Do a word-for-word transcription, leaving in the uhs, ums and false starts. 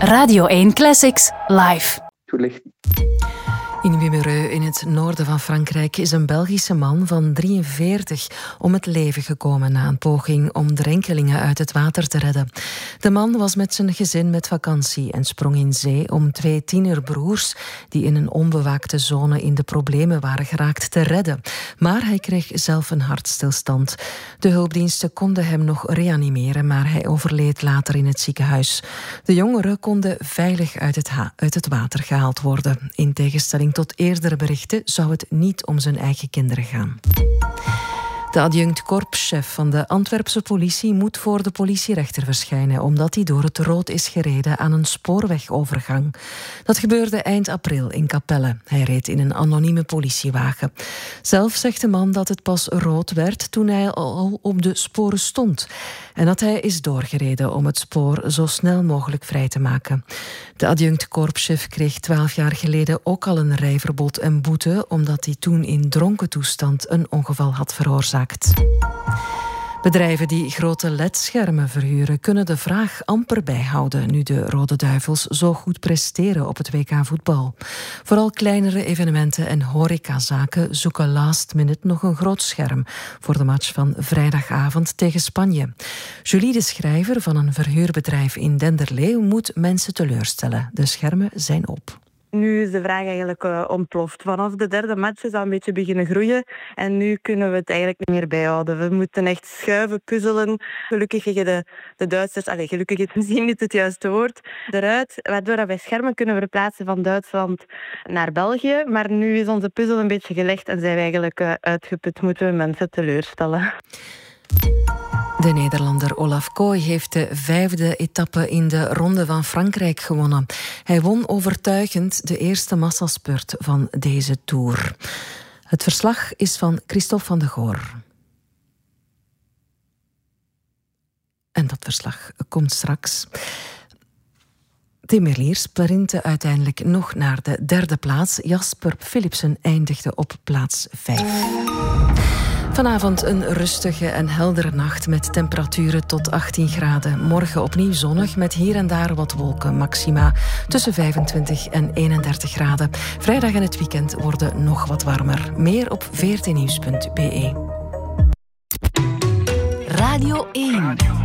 Radio één Classics live. In Wimereux, in het noorden van Frankrijk, is een Belgische man van drieënveertig om het leven gekomen na een poging om drenkelingen uit het water te redden. De man was met zijn gezin met vakantie en sprong in zee om twee tienerbroers die in een onbewaakte zone in de problemen waren geraakt te redden. Maar hij kreeg zelf een hartstilstand. De hulpdiensten konden hem nog reanimeren, maar hij overleed later in het ziekenhuis. De jongeren konden veilig uit het, ha- uit het water gehaald worden. In tegenstelling tot eerdere berichten zou het niet om zijn eigen kinderen gaan. De adjunct-korpschef van de Antwerpse politie moet voor de politierechter verschijnen omdat hij door het rood is gereden aan een spoorwegovergang. Dat gebeurde eind april in Capelle. Hij reed in een anonieme politiewagen. Zelf zegt de man dat het pas rood werd toen hij al op de sporen stond en dat hij is doorgereden om het spoor zo snel mogelijk vrij te maken. De adjunct-korpschef kreeg twaalf jaar geleden ook al een rijverbod en boete omdat hij toen in dronken toestand een ongeval had veroorzaakt. Bedrijven die grote L E D-schermen verhuren kunnen de vraag amper bijhouden nu de Rode Duivels zo goed presteren op het W K voetbal. Vooral kleinere evenementen en horecazaken zoeken last minute nog een groot scherm voor de match van vrijdagavond tegen Spanje. Julie de Schrijver van een verhuurbedrijf in Denderleeuw moet mensen teleurstellen. De schermen zijn op. Nu is de vraag eigenlijk uh, ontploft. Vanaf de derde match is dat een beetje beginnen groeien. En nu kunnen we het eigenlijk niet meer bijhouden. We moeten echt schuiven, puzzelen. Gelukkig liggen de, de Duitsers, allez, gelukkig is misschien niet het juiste woord, eruit. Waardoor wij schermen kunnen verplaatsen van Duitsland naar België. Maar nu is onze puzzel een beetje gelegd en zijn we eigenlijk uh, uitgeput. Moeten we mensen teleurstellen. De Nederlander Olaf Kooi heeft de vijfde etappe in de Ronde van Frankrijk gewonnen. Hij won overtuigend de eerste massaspurt van deze Tour. Het verslag is van Christophe van de Goor. En dat verslag komt straks. Tim Merlier sprintte uiteindelijk nog naar de derde plaats. Jasper Philipsen eindigde op plaats vijf. Vanavond een rustige en heldere nacht met temperaturen tot achttien graden. Morgen opnieuw zonnig met hier en daar wat wolken. Maxima tussen vijfentwintig en eenendertig graden. Vrijdag en het weekend worden nog wat warmer. Meer op veertien nieuws punt b e. Radio één.